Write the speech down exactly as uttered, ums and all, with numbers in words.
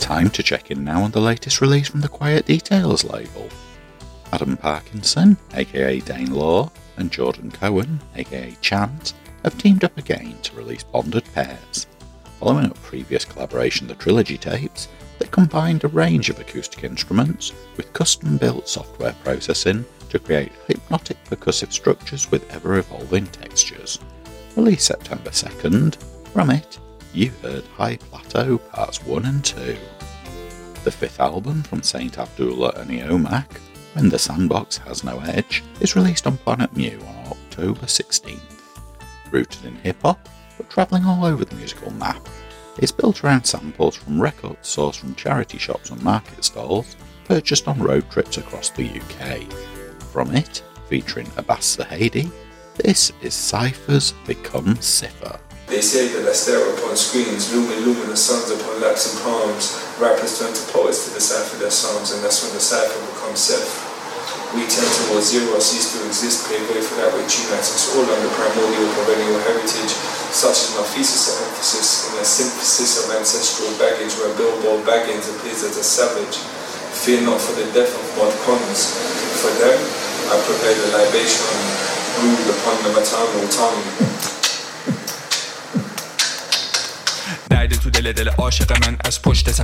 Time to check in now on the latest release from the Quiet Details label. Adam Parkinson, aka Dane Law, and Jordan Cohen, aka Chant, have teamed up again to release Bonded Pairs. Following a previous collaboration, the Trilogy tapes, that combined a range of acoustic instruments with custom-built software processing to create hypnotic percussive structures with ever-evolving textures. Released September second, from it, you heard High Plateau Parts one and two. The fifth album from Saint Abdullah and Eomac, When the Sandbox Has No Edge, is released on Planet Mu on October sixteenth. Rooted in hip-hop, but travelling all over the musical map, it's built around samples from records sourced from charity shops and market stalls, purchased on road trips across the U K. From it, featuring Abbas Zahedi, this is Cypher's Become Cipher. They say that I stare upon screens, looming luminous suns upon laps and palms. Rappers turn to poets to decipher their songs, and that's when the cipher becomes self. We tend towards zero, cease to exist, pave way for that which unites us all under primordial perennial heritage, such as my thesis of emphasis in a synthesis of ancestral baggage where Bilbo Baggins appears as a savage. Fear not for the death of mod cons. For them, I prepare the libation brewed upon the maternal tongue. نایده تو دل دل عاشق من از پشت